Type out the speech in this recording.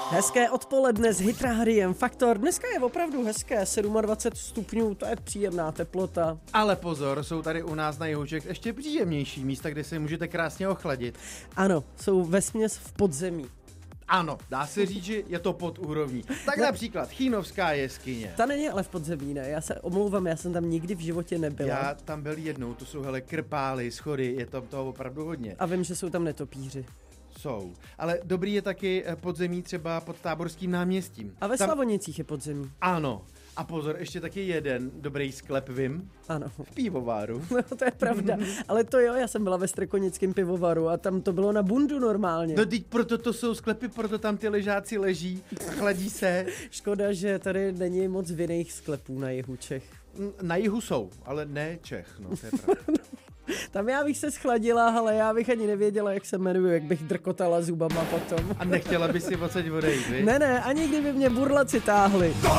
Hezké odpoledne s Hit Rádiem Faktor. Dneska je opravdu hezké, 27 stupňů, to je příjemná teplota. Ale pozor, jsou tady u nás na jihu Čech ještě příjemnější místa, kde se můžete krásně ochladit. Ano, jsou vesměs v podzemí. Ano, dá se říct, že je to pod úrovní. Tak například Chýnovská jeskyně. Ta není ale v podzemí, ne? Já se omlouvám, já jsem tam nikdy v životě nebyla. Já tam byl jednou, to jsou krpály, schody, je tam toho opravdu hodně. A vím, že jsou tam netopíři. Jsou, ale dobrý je taky podzemí třeba pod Táborským náměstím. A ve tam... Slavonicích je podzemí. Ano. A pozor, ještě taky jeden dobrý sklep vím. Ano. V pivovaru. No, to je pravda. Ale to jo, já jsem byla ve Strakonickém pivovaru a tam to bylo na bundu normálně. No teď proto to jsou sklepy, proto tam ty ležáci leží a chladí se. Škoda, že tady není moc vinných sklepů na jihu Čech. Na jihu jsou, ale ne Čech, no to je pravda. Tam já bych se schladila, ale já bych ani nevěděla, jak se jmenuju, jak bych drkotala zubama potom. A nechtěla by si odsaď odejít, viď? Ne, ani kdyby mě burlaci táhli.